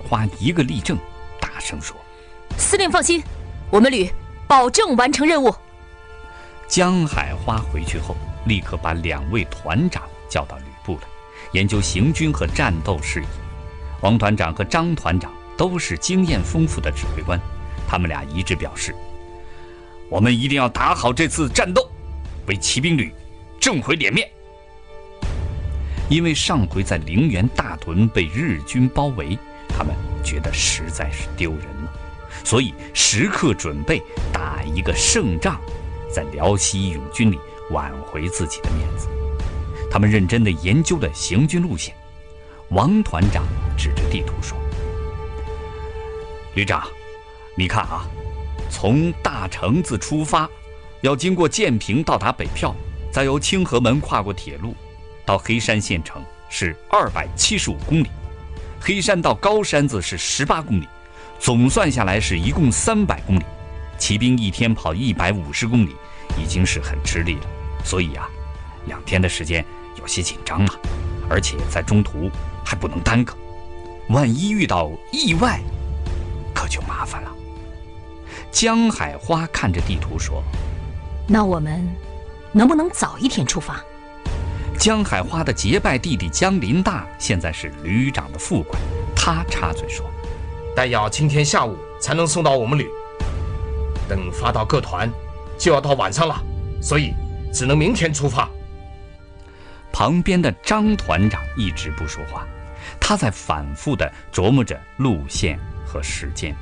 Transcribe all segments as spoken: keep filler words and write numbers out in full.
花一个立正，大声说：“ 司令放心，我们旅保证完成任务。” 江海花回去后，立刻把两位团长叫到旅部来，研究行军和战斗事宜。王团长和张团长都是经验丰富的指挥官，他们俩一致表示：“我们一定要打好这次战斗，为骑兵旅挣回脸面。”因为上回在陵园大屯被日军包围，他们觉得实在是丢人了，所以时刻准备打一个胜仗，在辽西义勇军里挽回自己的面子。他们认真地研究了行军路线。王团长指着地图说：“旅长，你看啊，从大城子出发，要经过建平到达北票，再由清河门跨过铁路到黑山县城是二百七十五公里，黑山到高山子是十八公里，总算下来是一共三百公里。骑兵一天跑一百五十公里，已经是很吃力了。所以啊，两天的时间有些紧张啊，而且在中途还不能耽搁，万一遇到意外，可就麻烦了。”江海花看着地图说：“ 那我们能不能早一天出发？” 江海花的结拜弟弟江林大现在是旅长的副官，他插嘴说：“ 但要今天下午才能送到我们旅，等发到各团就要到晚上了，所以只能明天出发。” 旁边的张团长一直不说话，他在反复地琢磨着路线和时间。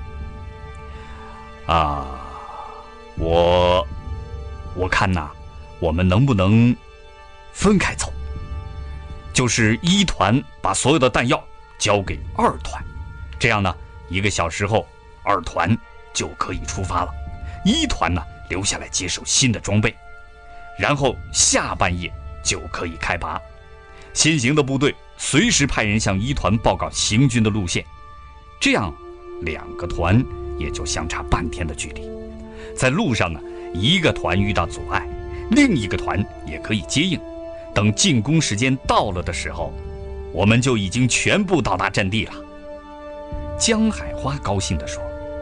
啊，我我看呐，我们能不能分开走？就是一团把所有的弹药交给二团，这样呢，一个小时后二团就可以出发了。一团呢留下来接受新的装备，然后下半夜就可以开拔。先行的部队随时派人向一团报告行军的路线，这样两个团也就相差半天的距离。在路上呢，一个团遇到阻碍，另一个团也可以接应。等进攻时间到了的时候，我们就已经全部到达阵地了。江海花高兴地说：“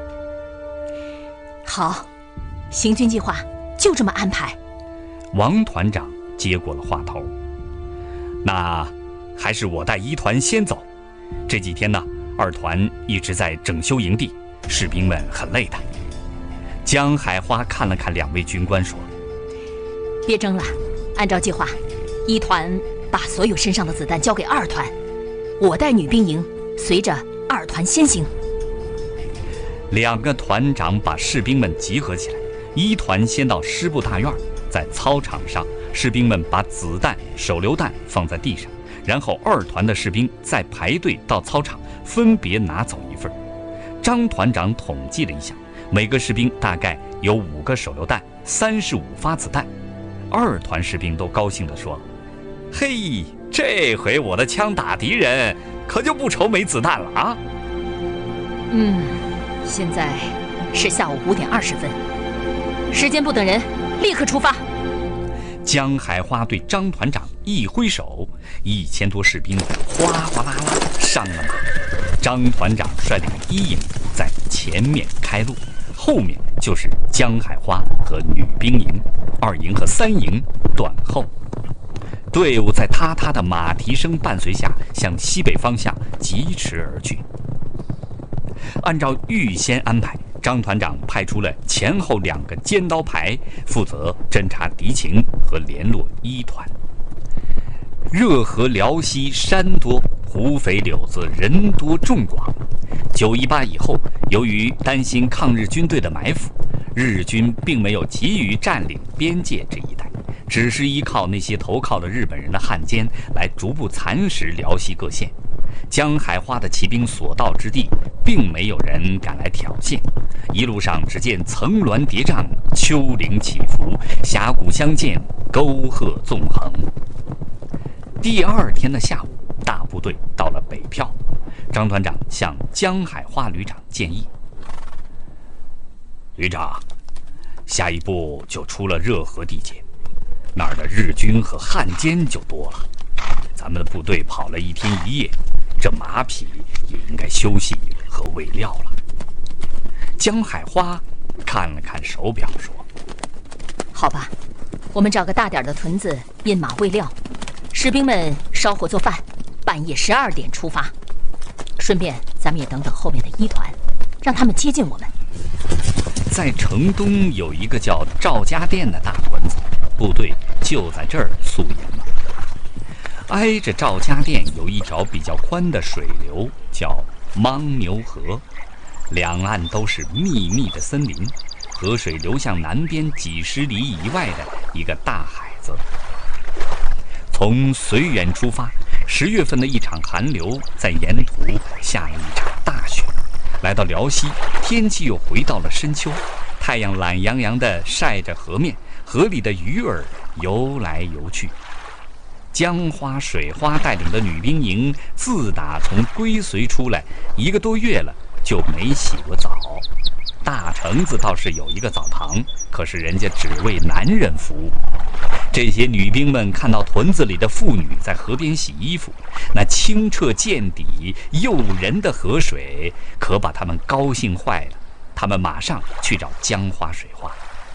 好，行军计划就这么安排。” 王团长接过了话头：“那还是我带一团先走。这几天呢，二团一直在整修营地，士兵们很累的。”江海花看了看两位军官说：“ 别争了，按照计划，一团把所有身上的子弹交给二团，我带女兵营随着二团先行。” 两个团长把士兵们集合起来，一团先到师部大院，在操场上，士兵们把子弹、手榴弹放在地上，然后二团的士兵再排队到操场，分别拿走一份。张团长统计了一下，每个士兵大概有五个手榴弹，三十五发子弹。二团士兵都高兴地说：“嘿，这回我的枪打敌人，可就不愁没子弹了啊！” 嗯，现在是下午五点二十分，时间不等人，立刻出发。 江海花对张团长一挥手，一千多士兵哗哗啦啦上了马。张团长率领一营在前面开路，后面就是江海花和女兵营，二营和三营断后。队伍在踏踏的马蹄声伴随下，向西北方向疾驰而去。按照预先安排，张团长派出了前后两个尖刀排，负责侦察敌情和联络一团。热河辽西山多，湖肥柳子人多众广。九一八以后，由于担心抗日军队的埋伏，日军并没有急于占领边界这一带，只是依靠那些投靠了日本人的汉奸来逐步蚕食辽西各县。江海花的骑兵所到之地，并没有人敢来挑衅。一路上只见层峦叠嶂，丘陵起伏，峡谷相间，沟壑纵横。第二天的下午，大部队到了北票，张团长向江海花旅长建议：“旅长，下一步就出了热河地界，那儿的日军和汉奸就多了。咱们的部队跑了一天一夜，这马匹也应该休息一轮。 喂料了。江海花看了看手表，说：“ 好吧，我们找个大点的屯子印马喂料，士兵们烧火做饭，半夜十二点出发。顺便咱们也等等后面的一团，让他们接近我们。” 在城东有一个叫赵家店的大屯子，部队就在这儿宿营了。挨着赵家店有一条比较宽的水流，叫牻牛河，两岸都是密密的森林，河水流向南边几十里以外的一个大海子。从绥远出发，十月份的一场寒流在沿途下了一场大雪，来到辽西，天气又回到了深秋，太阳懒洋洋地晒着河面，河里的鱼儿游来游去。江花、水花带领的女兵营，自打从归绥出来一个多月了，就没洗过澡。大城子倒是有一个澡堂，可是人家只为男人服务。这些女兵们看到屯子里的妇女在河边洗衣服，那清澈见底、诱人的河水可把他们高兴坏了。他们马上去找江花、水花。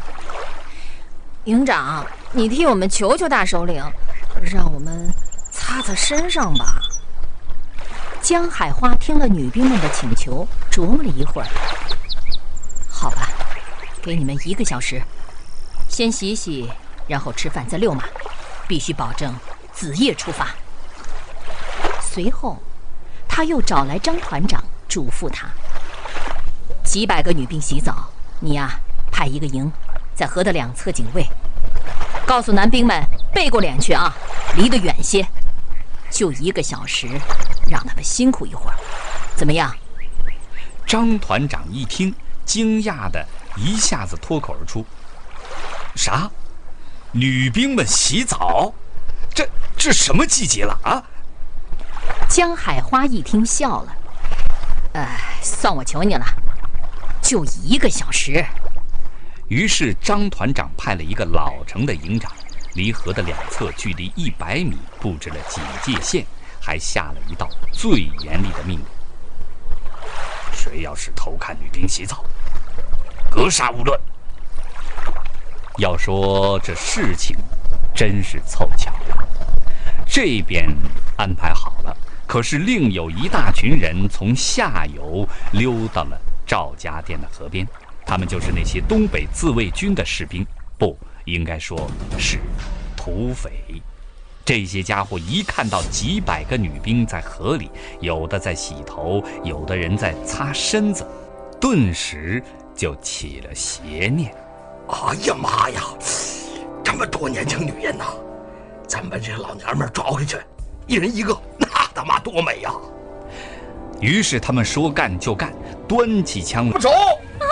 营长，你替我们求求大首领，让我们擦擦身上吧。江海花听了女兵们的请求，琢磨了一会儿。好吧，给你们一个小时，先洗洗，然后吃饭，再遛马，必须保证子夜出发。随后，他又找来张团长，嘱咐他：几百个女兵洗澡，你呀、啊、派一个营在河的两侧警卫，告诉男兵们背过脸去啊，离得远些，就一个小时，让他们辛苦一会儿，怎么样？ 张团长一听，惊讶的一下子脱口而出：“啥？女兵们洗澡？这这什么季节了啊？” 江海花一听笑了：“呃，算我求你了，就一个小时。” 于是张团长派了一个老成的营长，离河的两侧距离一百米布置了警戒线，还下了一道最严厉的命令：谁要是偷看女兵洗澡，格杀勿论。要说这事情真是凑巧，这边安排好了，可是另有一大群人从下游溜到了赵家店的河边，他们就是那些东北自卫军的士兵，不应该说是土匪。这些家伙一看到几百个女兵在河里，有的在洗头，有的人在擦身子，顿时就起了邪念。 哎呀妈呀，这么多年轻女人呐，咱们这老娘们抓回去，一人一个，那他妈多美呀！ 于是他们说干就干，端起枪来， 走！ 啊！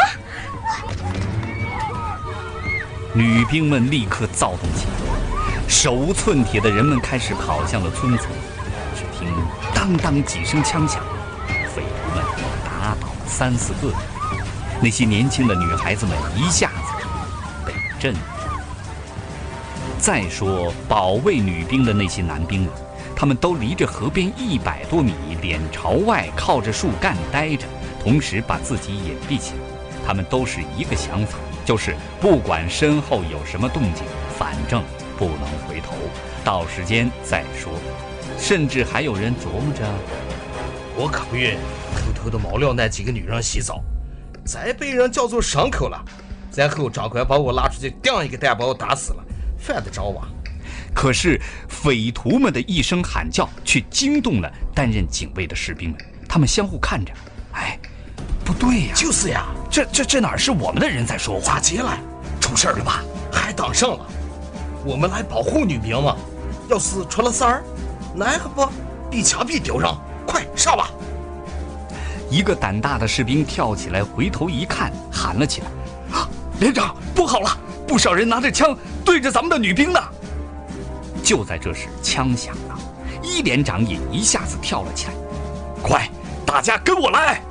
女兵们立刻躁动起来，手无寸铁的人们开始跑向了村子。只听当当几声枪响，匪徒们打倒了三四个人，那些年轻的女孩子们一下子被震住。再说保卫女兵的那些男兵们，他们都离着河边一百多米，脸朝外，靠着树干待着，同时把自己隐蔽起来。他们都是一个想法，就是不管身后有什么动静，反正不能回头，到时间再说。甚至还有人琢磨着， 我可不愿偷偷的毛料那几个女人洗澡，再被人叫做牲口了，然后长官把我拉出去，叮一个蛋把我打死了，犯得着啊！ 可是匪徒们的一声喊叫却惊动了担任警卫的士兵们，他们相互看着，哎，不对呀， 就是呀， 这这这哪是我们的人在说话？ 咋接了？出事了吧？还当上了？我们来保护女兵嘛，要是出了事儿，那可不必枪毙丢上，快上吧！ 一个胆大的士兵跳起来，回头一看，喊了起来：“啊，连长，不好了！不少人拿着枪对着咱们的女兵呢！”就在这时，枪响了，一连长也一下子跳了起来：“快，大家跟我来！”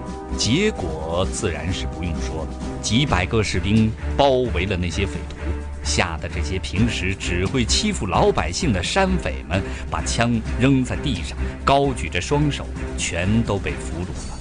结果自然是不用说了，几百个士兵包围了那些匪徒， 吓得这些平时只会欺负老百姓的山匪们，把枪扔在地上，高举着双手，全都被俘虏了。